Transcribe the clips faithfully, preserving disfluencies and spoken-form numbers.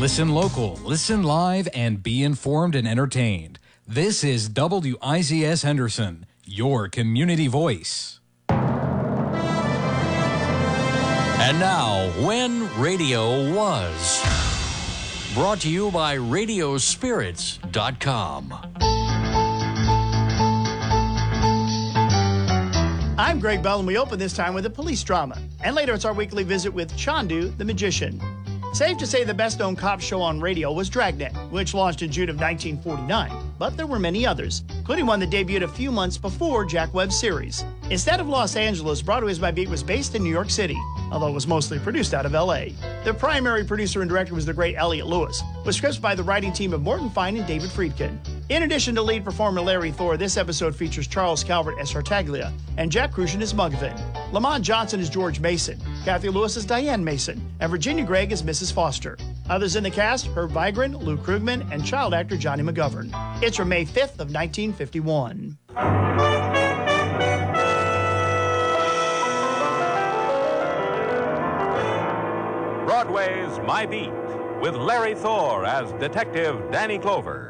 Listen local, listen live, and be informed and entertained. This is W I Z S Henderson, your community voice. And now, When Radio Was. Brought to you by radio spirits dot com. I'm Greg Bell, and we open this time with a police drama. And later it's our weekly visit with Chandu, the magician. Safe to say the best-known cop show on radio was Dragnet, which launched in June of nineteen forty-nine. But there were many others, including one that debuted a few months before Jack Webb's series. Instead of Los Angeles, Broadway's My Beat was based in New York City, although it was mostly produced out of L A. The primary producer and director was the great Elliot Lewis, with scripts by the writing team of Morton Fine and David Friedkin. In addition to lead performer Larry Thor, this episode features Charles Calvert as Tartaglia and Jack Crucian as Mugavin. Lamont Johnson as George Mason, Kathy Lewis as Diane Mason, and Virginia Gregg as Missus Foster. Others in the cast, Herb Vigran, Lou Krugman, and child actor Johnny McGovern. It's from May fifth of nineteen fifty-one. Broadway's My Beat, with Larry Thor as Detective Danny Clover.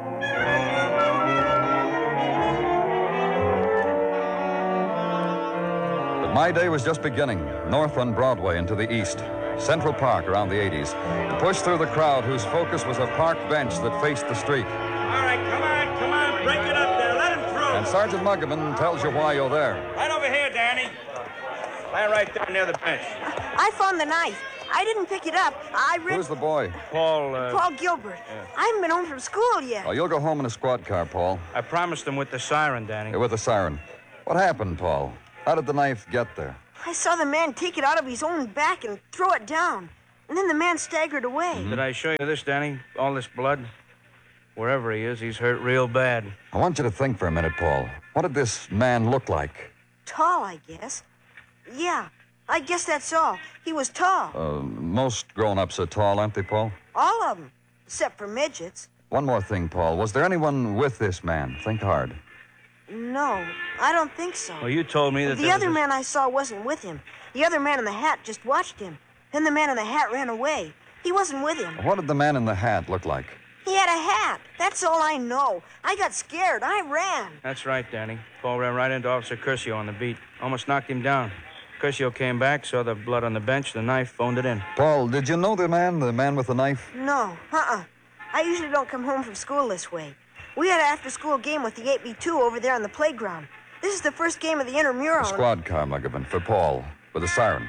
But my day was just beginning, north on Broadway and to the east. Central Park around the eighties. To push through the crowd whose focus was a park bench that faced the street. All right, come on, come on, break it up there, let him through. And Sergeant Muggavan tells you why you're there. Right over here, Danny. Stand right there near the bench. I found the knife. I didn't pick it up. I read... Who's the boy? Paul, uh... Paul Gilbert. Yeah. I haven't been home from school yet. Oh, you'll go home in a squad car, Paul. I promised him with the siren, Danny. Yeah, with the siren. What happened, Paul? How did the knife get there? I saw the man take it out of his own back and throw it down. And then the man staggered away. Mm-hmm. Did I show you this, Danny? All this blood? Wherever he is, he's hurt real bad. I want you to think for a minute, Paul. What did this man look like? Tall, I guess. Yeah, I guess that's all. He was tall. Uh, most grown-ups are tall, aren't they, Paul? All of them, except for midgets. One more thing, Paul. Was there anyone with this man? Think hard. No, I don't think so. Well, you told me that The there other was a... man I saw wasn't with him. The other man in the hat just watched him. Then the man in the hat ran away. He wasn't with him. What did the man in the hat look like? He had a hat. That's all I know. I got scared. I ran. That's right, Danny. Paul ran right into Officer Curcio on the beat. Almost knocked him down. Curcio came back, saw the blood on the bench, the knife, phoned it in. Paul, did you know the man, the man with the knife? No, uh-uh. I usually don't come home from school this way. We had an after-school game with the eight B two over there on the playground. This is the first game of the intramural. A squad car, Muggavan, for Paul, with a siren.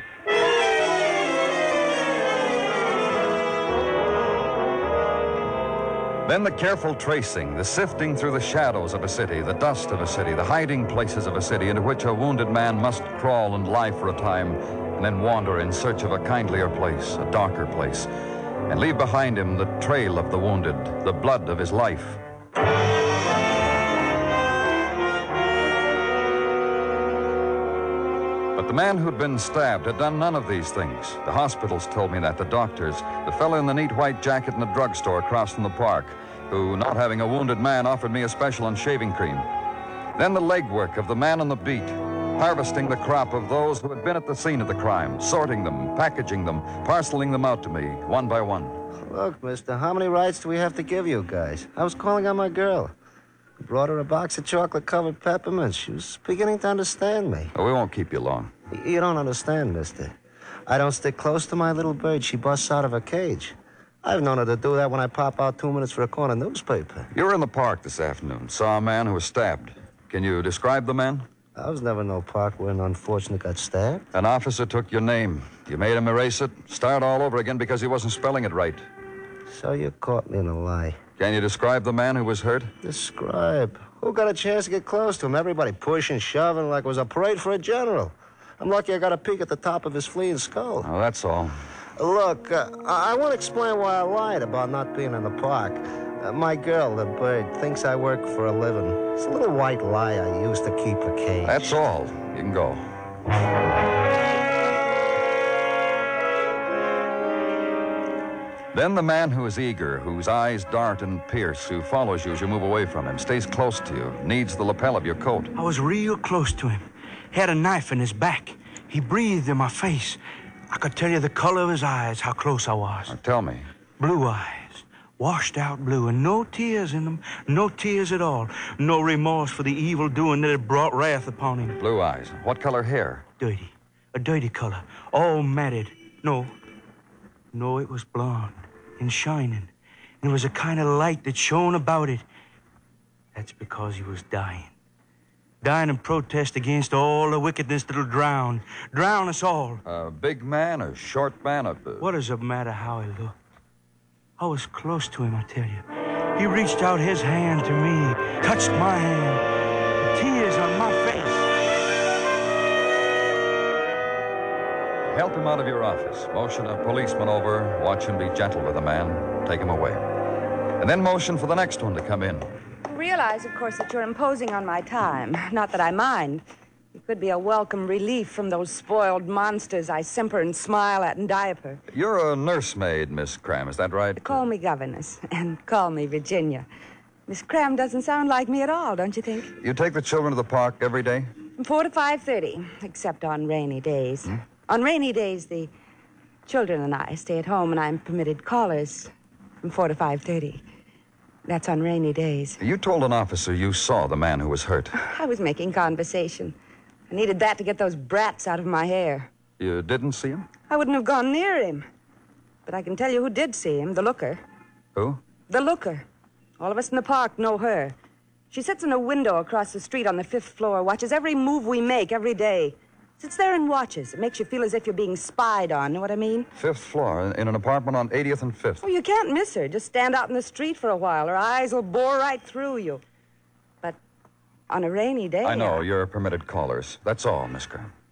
Then the careful tracing, the sifting through the shadows of a city, the dust of a city, the hiding places of a city into which a wounded man must crawl and lie for a time and then wander in search of a kindlier place, a darker place, and leave behind him the trail of the wounded, the blood of his life. But the man who'd been stabbed had done none of these things. The hospitals told me that, the doctors, the fellow in the neat white jacket in the drugstore across from the park, who, not having a wounded man, offered me a special on shaving cream. Then the legwork of the man on the beat, harvesting the crop of those who had been at the scene of the crime, sorting them, packaging them, parceling them out to me, one by one. Look, mister, how many rides do we have to give you guys? I was calling on my girl. I brought her a box of chocolate-covered peppermints. She was beginning to understand me. Oh, we won't keep you long. You don't understand, mister. I don't stick close to my little bird. She busts out of her cage. I've known her to do that when I pop out two minutes for a corner newspaper. You were in the park this afternoon, saw a man who was stabbed. Can you describe the man? I was never in no park where an unfortunate got stabbed. An officer took your name. You made him erase it, start all over again because he wasn't spelling it right. So you caught me in a lie. Can you describe the man who was hurt? Describe? Who got a chance to get close to him? Everybody pushing, shoving like it was a parade for a general. I'm lucky I got a peek at the top of his fleeing skull. Oh, that's all. Look, uh, I, I want to explain why I lied about not being in the park. Uh, my girl, the bird, thinks I work for a living. It's a little white lie I used to keep her caged. That's all. You can go. Then the man who is eager, whose eyes dart and pierce, who follows you as you move away from him, stays close to you, needs the lapel of your coat. I was real close to him. He had a knife in his back. He breathed in my face. I could tell you the color of his eyes, how close I was. Now tell me, Blue eyes, washed out blue, and no tears in them, no tears at all. No remorse for the evil doing that had brought wrath upon him. Blue eyes. What color hair? Dirty, a dirty color, all matted. No, no, it was blonde and shining. And there was a kind of light that shone about it. That's because he was dying. Dying in protest against all the wickedness that'll drown. Drown us all. A big man, a short man, a... What does it matter how he looked? I was close to him, I tell you. He reached out his hand to me, touched my hand, the tears on my face. Help him out of your office. Motion a policeman over. Watch him be gentle with the man. Take him away. And then motion for the next one to come in. I realize, of course, that you're imposing on my time. Not that I mind. It could be a welcome relief from those spoiled monsters I simper and smile at and diaper. You're a nursemaid, Miss Cram, is that right? Call me governess, and call me Virginia. Miss Cram doesn't sound like me at all, don't you think? You take the children to the park every day? From four to five thirty, except on rainy days. Hmm? On rainy days, the children and I stay at home, and I'm permitted callers from four to five thirty. That's on rainy days. You told an officer you saw the man who was hurt. I was making conversation. I needed that to get those brats out of my hair. You didn't see him? I wouldn't have gone near him. But I can tell you who did see him, the looker. Who? The looker. All of us in the park know her. She sits in a window across the street on the fifth floor, watches every move we make every day. Sits there and watches. It makes you feel as if you're being spied on, know what I mean? Fifth floor, in an apartment on eightieth and fifth. Oh, you can't miss her. Just stand out in the street for a while. Her eyes will bore right through you. But on a rainy day... I know, you're permitted callers. That's all, Miss Graham.